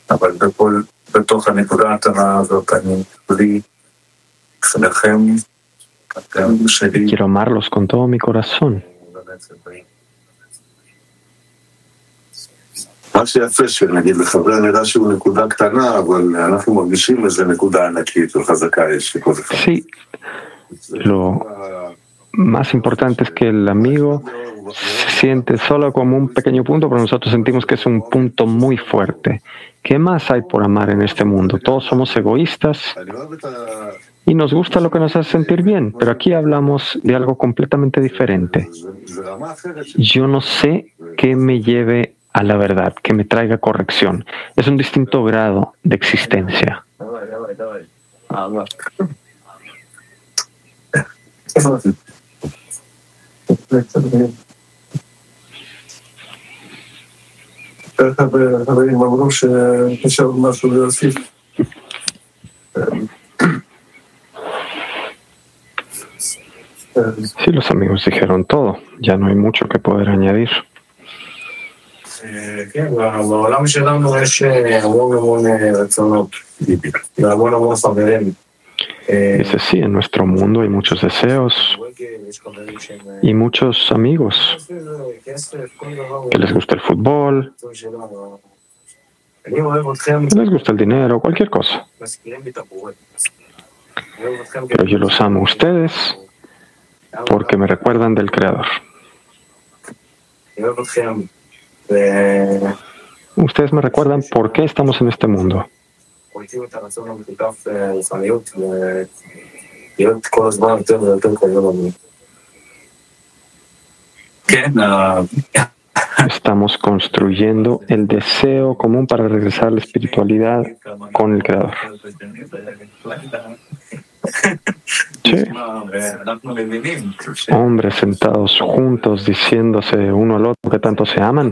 אבל בתוך הנקודה הקטנה הזאת אני בלי שלכם, אתם שלי. Quiero amarlos con todo mi corazón. מה שיפה שנגיד לחברי נראה שהוא נקודה קטנה, אבל אנחנו מרגישים איזה נקודה ענקית וחזקה יש לכל אחד. Sí, lo más importante es que el amigo se siente solo como un pequeño punto, pero nosotros sentimos que es un punto muy fuerte. ¿Qué más hay por amar en este mundo? Todos somos egoístas y nos gusta lo que nos hace sentir bien, pero aquí hablamos de algo completamente diferente. Yo no sé qué me lleve a la verdad, que me traiga corrección. Es un distinto grado de existencia. חברים אמרו שנשאר משהו להוסיף. Sí, los amigos dijeron todo. Ya no hay mucho que poder añadir. כן, בעולם שלנו יש המון רצונות, והמון חברים. Dice, sí, en nuestro mundo hay muchos deseos y muchos amigos que les gusta el fútbol, que les gusta el dinero, cualquier cosa. Pero yo los amo a ustedes porque me recuerdan del Creador. Ustedes me recuerdan por qué estamos en este mundo. Estamos construyendo el deseo común para regresar a la espiritualidad con el Creador. Sí. Hombres sentados juntos diciéndose uno al otro que tanto se aman.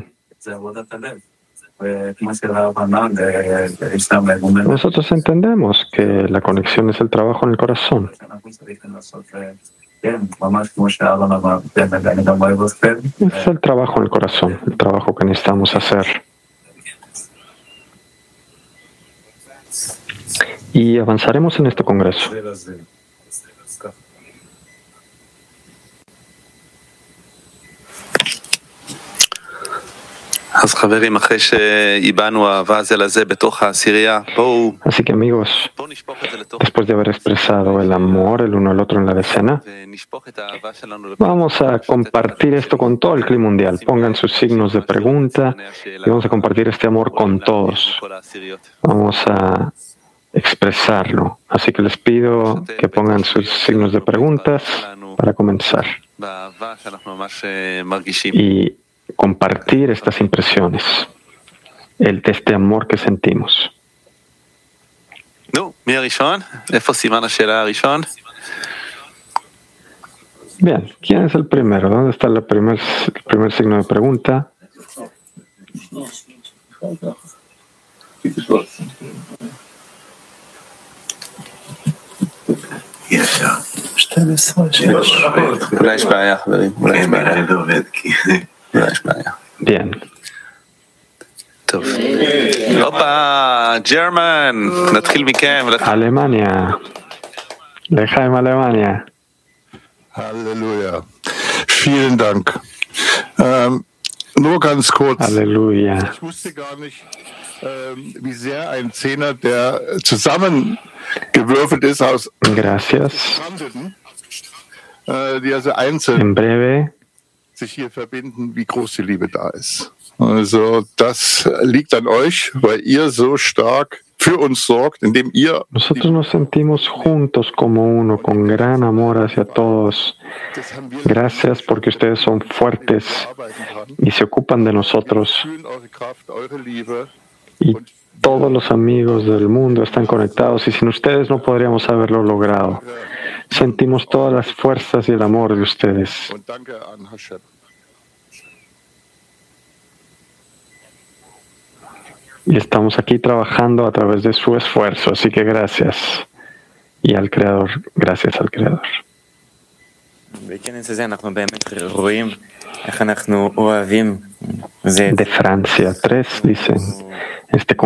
Nosotros entendemos que la conexión es el trabajo en el corazón. Es el trabajo en el corazón, el trabajo que necesitamos hacer. Y avanzaremos en este congreso. Así que amigos, después de haber expresado el amor el uno al otro en la decena, vamos a compartir esto con todo el clima mundial. Pongan sus signos de pregunta y vamos a compartir este amor con todos. Vamos a expresarlo. Así que les pido que pongan sus signos de preguntas para comenzar y compartir estas impresiones, de este amor que sentimos. Bien, ¿quién es el primero? ¿Dónde está el primer signo de pregunta? Bien. Alemania. Lejaim, Alemania. Halleluja. Vielen Dank. Nur ganz kurz. Halleluja. Ich wusste gar nicht, wie sehr ein Zehner, der zusammengewürfelt ist aus Gracias. Die also einzeln En breve. sich hier verbinden, wie groß die Liebe da ist. Also das liegt an euch, weil ihr so stark für uns sorgt, indem ihr... Nosotros nos sentimos juntos como uno, con gran amor hacia todos. Gracias porque ustedes son fuertes y se ocupan de nosotros. Y todos los amigos del mundo están conectados y sin ustedes no podríamos haberlo logrado. Sentimos todas las fuerzas y el amor de ustedes. Y estamos aquí trabajando a través de su esfuerzo, así que gracias. Y al Creador, gracias al Creador. De Francia, 3 dicen,